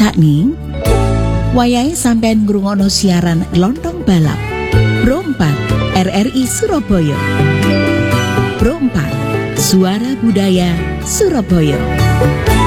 Cakning, wayahe sampean ngrungokno siaran Lontong Balap Pro 4 RRI Surabaya. Pro 4 Suara Budaya Surabaya.